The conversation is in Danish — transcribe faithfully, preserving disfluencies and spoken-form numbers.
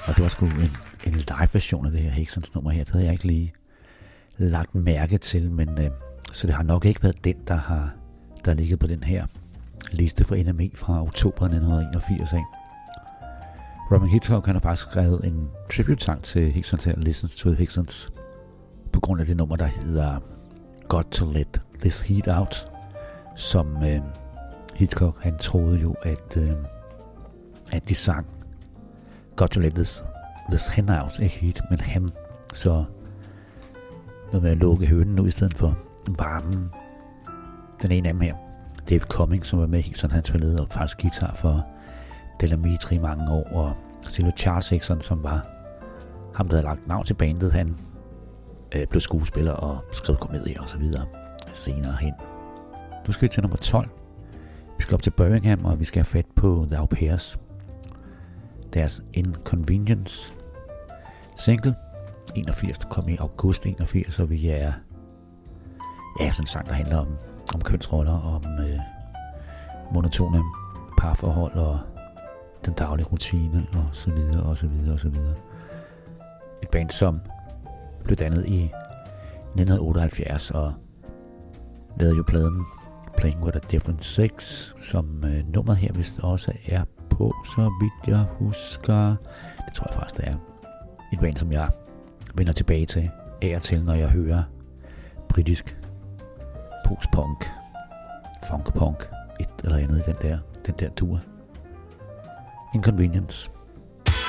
Og det var sgu en, en live-version af det her Hexons nummer her. Det havde jeg ikke lige lagt mærke til, men øh, så det har nok ikke været den, der har der ligget på den her liste for N M E fra oktober nitten enogfirs af. Robin Hitchcock, han har faktisk skrevet en tribute-sang til Hexons her, Listen to the Hexons, på grund af det nummer, der hedder Got to Let This Heat Out, som øh, Hitchcock, han troede jo, at, øh, at de sang Got to Let This, this Hen Out, ikke heat, men ham, så noget med at lukke hønen nu i stedet for varmen. Den ene af dem her, David Cummings, som var med helt sådan, han spillede og faktisk guitar for Del Amitri i mange år, og Silo Charles Hexon, som var ham, der havde lagt navn til bandet, han øh, blev skuespiller og skrev komedier og så videre senere hen. Nu skal vi til nummer tolv. Vi skal op til Birmingham, og vi skal have fat på The Au Pairs. Deres Inconvenience single enogfirs, der kom i august enogfirs, og vi er ja, sådan en sang, der handler om, om kønsroller, om øh, monotone parforhold og den daglige rutine og så videre og så videre og så videre. Et band, som blev dannet i nitten otteoghalvfjerds og lavede jo pladen Playing with a Different Sex, som øh, nummeret her vist også er på, så vidt jeg husker. Det tror jeg faktisk, det er. Et band, som jeg vender tilbage til af og til, når jeg hører britisk post-punk, funk-punk, et eller andet i den der, den der tur. Inconvenience.